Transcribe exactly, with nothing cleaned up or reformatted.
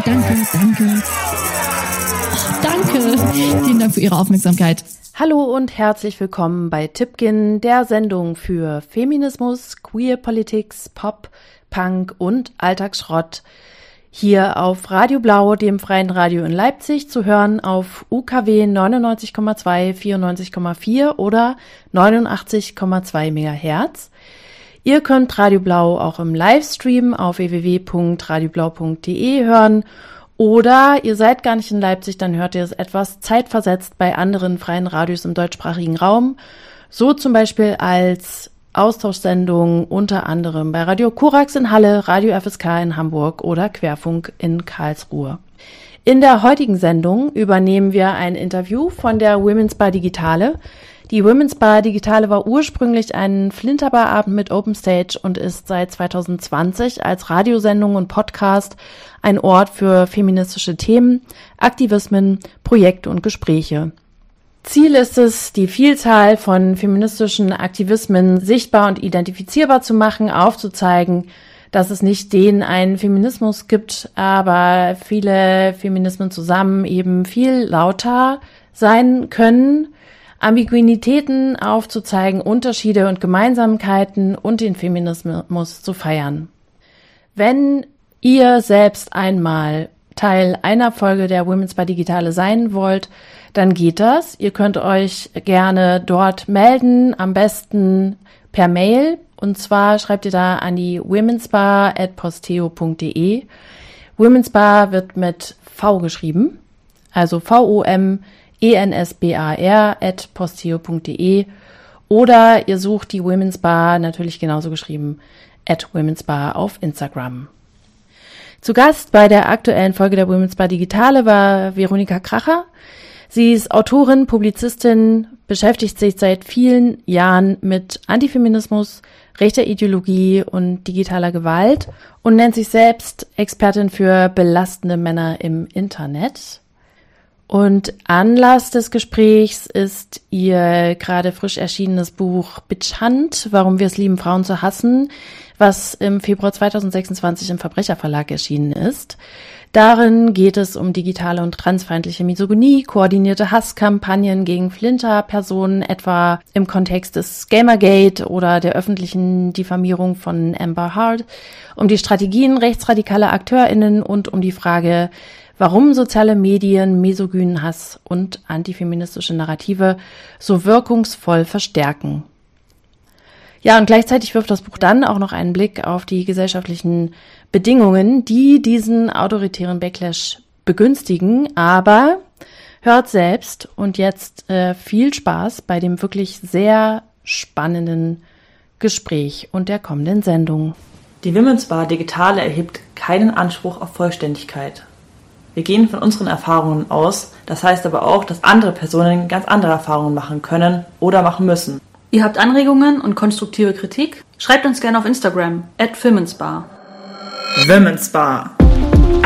danke, danke. Oh, danke. Vielen Dank für Ihre Aufmerksamkeit. Hallo und herzlich willkommen bei Tippkin, der Sendung für Feminismus, Queer Politics, Pop, Punk und Alltagsschrott. Hier auf Radio Blau, dem freien Radio in Leipzig, zu hören auf U K W neunundneunzig Komma zwei, vierundneunzig Komma vier oder neunundachtzig Komma zwei Megahertz. Ihr könnt Radio Blau auch im Livestream auf w w w punkt radio blau punkt d e hören oder ihr seid gar nicht in Leipzig, dann hört ihr es etwas zeitversetzt bei anderen freien Radios im deutschsprachigen Raum, so zum Beispiel als Austauschsendungen unter anderem bei Radio Korax in Halle, Radio F S K in Hamburg oder Querfunk in Karlsruhe. In der heutigen Sendung übernehmen wir ein Interview von der Women's Bar Digitale. Die Women's Bar Digitale war ursprünglich ein Flinterbar-Abend mit Open Stage und ist seit zwanzig zwanzig als Radiosendung und Podcast ein Ort für feministische Themen, Aktivismen, Projekte und Gespräche. Ziel ist es, die Vielzahl von feministischen Aktivismen sichtbar und identifizierbar zu machen, aufzuzeigen, dass es nicht den einen Feminismus gibt, aber viele Feminismen zusammen eben viel lauter sein können, Ambiguitäten aufzuzeigen, Unterschiede und Gemeinsamkeiten und den Feminismus zu feiern. Wenn ihr selbst einmal Teil einer Folge der Women's Bar Digitale sein wollt, dann geht das. Ihr könnt euch gerne dort melden, am besten per Mail. Und zwar schreibt ihr da an die womensbar at posteo punkt d e. Women's Bar wird mit V geschrieben, also V O M E N S B A R at posteo punkt d e. Oder ihr sucht die Women's Bar, natürlich genauso geschrieben, at Women's Bar auf Instagram. Zu Gast bei der aktuellen Folge der Women's Bar Digitale war Veronika Kracher. Sie ist Autorin, Publizistin, beschäftigt sich seit vielen Jahren mit Antifeminismus, rechter Ideologie und digitaler Gewalt und nennt sich selbst Expertin für belastende Männer im Internet. Und Anlass des Gesprächs ist ihr gerade frisch erschienenes Buch Bitch Hunt, warum wir es lieben, Frauen zu hassen, was im Februar zwanzig sechsundzwanzig im Verbrecherverlag erschienen ist. Darin geht es um digitale und transfeindliche Misogynie, koordinierte Hasskampagnen gegen Flinter-Personen, etwa im Kontext des Gamergate oder der öffentlichen Diffamierung von Amber Heard, um die Strategien rechtsradikaler AkteurInnen und um die Frage, warum soziale Medien misogynen Hass und antifeministische Narrative so wirkungsvoll verstärken. Ja, und gleichzeitig wirft das Buch dann auch noch einen Blick auf die gesellschaftlichen Bedingungen, die diesen autoritären Backlash begünstigen. Aber hört selbst und jetzt äh, viel Spaß bei dem wirklich sehr spannenden Gespräch und der kommenden Sendung. Die Women's Bar Digitale erhebt keinen Anspruch auf Vollständigkeit. Wir gehen von unseren Erfahrungen aus, das heißt aber auch, dass andere Personen ganz andere Erfahrungen machen können oder machen müssen. Ihr habt Anregungen und konstruktive Kritik? Schreibt uns gerne auf Instagram at Women's Bar. Women's Bar.